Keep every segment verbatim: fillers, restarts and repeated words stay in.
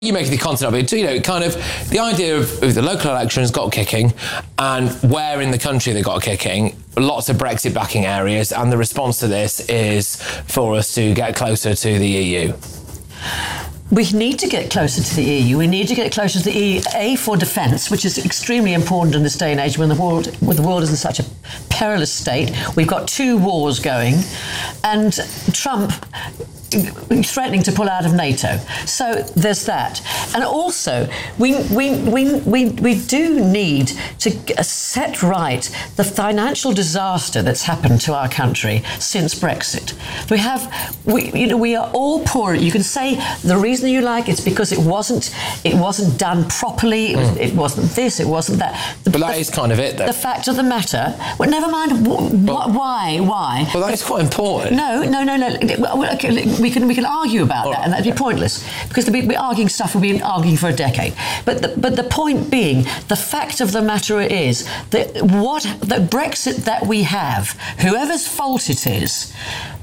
You make the content of it, you know, kind of the idea of, of the local elections got kicking and where in the country they got kicking, lots of Brexit backing areas, and the response to this is for us to get closer to the E U. We need to get closer to the E U. We need to get closer to the E U, A, for defence, which is extremely important in this day and age when the world, when the world is in such a perilous state. We've got two wars going, and Trump threatening to pull out of NATO. So there's that. And also, we we we we, we do need to set right the financial disaster that's happened to our country since Brexit. We have, we you know, we are all poor. You can say the reason you like it's because it wasn't it wasn't done properly. It, was, mm. it wasn't this. It wasn't that. The, but that the, is kind of it, though. The fact of the matter. Well, never mind. Wh- but, why? Why? Well, that is quite important. No, no, no, no. We can we can argue about All that, right. and that'd be pointless because we're, we're arguing stuff we've been arguing for a decade. But the, but the point being, the fact of the matter is that what the Brexit that we have, whoever's fault it is,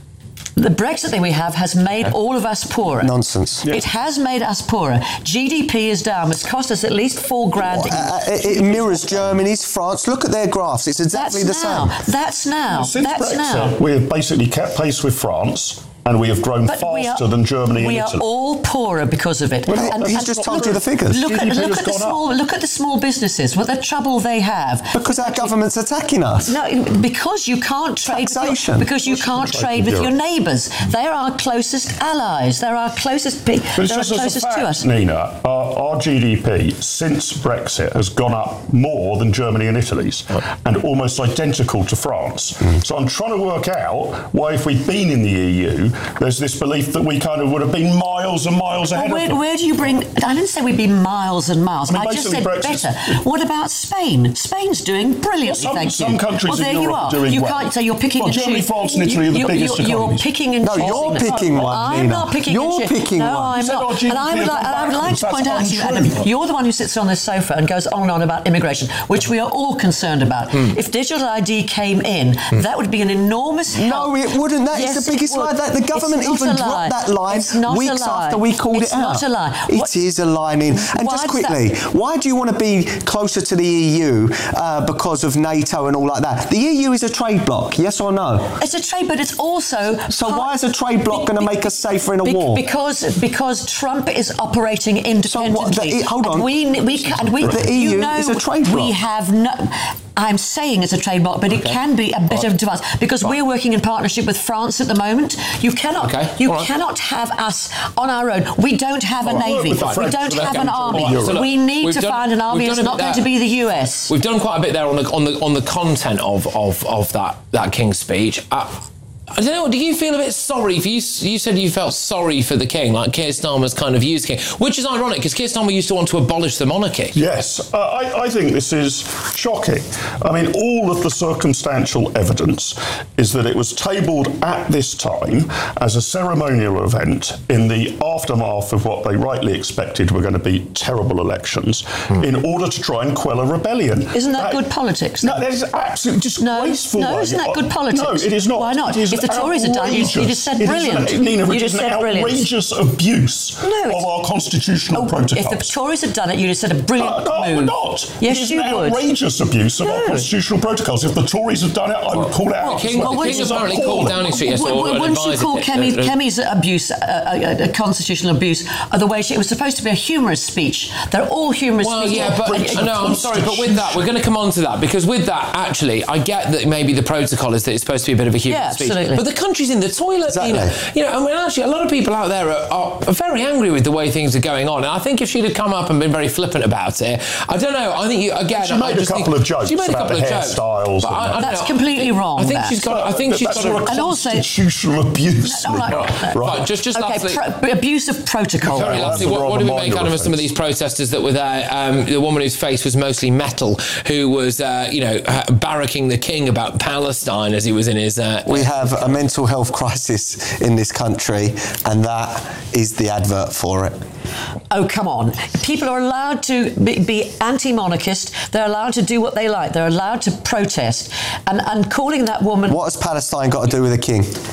the Brexit that we have has made all of us poorer. Nonsense. It Yeah. has made us poorer. G D P is down. It's cost us at least four grand. Uh, it, it mirrors Germany's, France. Look at their graphs. It's exactly That's the now. same. That's now. Since That's Brexit, now. we have basically kept pace with France, and we have grown But we faster are, than Germany we and Italy. are all poorer because of it. Well, And- he's and just told look- you the figures. Look at, G D P look has at the gone small. up. Look at the small businesses. What the trouble they have. Because our government's attacking us. No, because you can't trade. Taxation. With your, because you can't trade with your neighbours. They're our closest allies. They're our closest. Pe- But it's they're just as a closest fact, to us. Nina, our, our G D P since Brexit has gone up more than Germany and Italy's, and almost identical to France. Mm. So I'm trying to work out why, if we'd been in the E U, there's this belief that we kind of would have been miles and miles ahead Well, where, of them. where do you bring? I didn't say we'd be miles and miles. I mean, I just said basically Brexit's- better. What about Spain? Spain's doing brilliantly. Well, some- thank some you. countries well, in there you Europe are. are doing you well. can't. So you're picking Well, and Germany, choosing. France and Italy are the you, biggest you're, you're economies. picking and No, choosing. you're picking one, I'm Nina. not picking. You're and choosing. picking no, one. I'm You said our not. G D P And I would, has like, gone and I would like to backwards. point out That's to you, untrue. Adam, you're the one who sits on this sofa and goes on and on about immigration, which we are all concerned about. Hmm. If digital I D came in, that would be an enormous help. No, it wouldn't. That is Yes, the biggest it would. lie. That the government It's not even a lie. dropped that line It's not a weeks lie. after we called It's it out. not a lie. It What- is a lie, Nina. And Why just does quickly, that- why do you want to be closer to the E U uh, because of NATO and all like that? The E U is a trade bloc, yes or no? It's a trade, but it's also. So why is a trade bloc going to make us safer in a Be- war? Because because Trump is operating independently. the- hold on. And we we can we The E U you know, is a trade we bloc. have no. I'm saying it's a trade bloc, but it can be a bit of a device because we're working in partnership with France at the moment. You cannot Okay. you All right. cannot have us on our own. We don't have a Well, I work navy. with the We French, don't so have they're an going to army. Europe. So look, we need we've to done- find an army. we've It's done a not bit going there. to be the U S. We've done quite a bit there on the on the on the content of of, of that that King's speech. Uh, I don't know. Do you feel a bit sorry for you? You said you felt sorry for the king, like Keir Starmer's kind of used king, which is ironic because Keir Starmer used to want to abolish the monarchy. Yes, uh, I, I think this is shocking. I mean, all of the circumstantial evidence is that it was tabled at this time as a ceremonial event in the aftermath of what they rightly expected were going to be terrible elections Hmm. in order to try and quell a rebellion. Isn't that good politics? No, that is absolutely disgraceful. No, way- isn't that good politics? No, it is not. Why not? It is If the Tories had done it, you- you outrageous. just said It is brilliant. an- Nina, You it just is an said brilliant. outrageous abuse No, of it's- our constitutional Oh, protocols. if the Tories had done it, you'd have said a brilliant Uh, no, move. we're not. Yes, it is you an would. outrageous abuse of our No. constitutional protocols. If the Tories had done it, I would call it out. King, Well, the wouldn't King you- apparently called Downing Street yesterday. Well, or wouldn't you advised call it, Kemi, uh, uh, Kemi's abuse a, a, a constitutional abuse? Uh, the way she, it was supposed to be a humorous speech. They're all humorous Well, speeches. yeah, but breach of no, I'm sorry, but with that, we're going to come on to that because with that, actually, I get that maybe the protocol is that it's supposed to be a bit of a human Yeah, speech, absolutely. but the country's in the toilet. Exactly. You know, you know, I mean, actually, a lot of people out there are, are very angry with the way things are going on, and I think if she'd have come up and been very flippant about it, I don't know. I think you again. She I made a just couple think, of jokes She made a about couple the of jokes. hairstyles but and I, I don't That's know. completely wrong, I think that. she's got. I think But she's that's got. sort of And also- constitutional abuse. No, like- Nina. no. Right, just, just Okay, lastly. pro- abuse of protocol. Very Well, lastly, that's a what, what do we rather make out minor of some of these protesters that were there? Um, the woman whose face was mostly metal, who was, uh, you know, uh, barracking the king about Palestine as he was in his. Uh, We have a mental health crisis in this country, and that is the advert for it. Oh, come on. People are allowed to be, be anti-monarchist. They're allowed to do what they like. They're allowed to protest. And, and calling that woman... What has Palestine got to do with the king?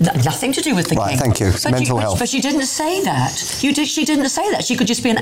No- nothing to do with the Right, king. thank you. But Mental but- health. But she didn't say that. You did. She didn't say that. She could just be an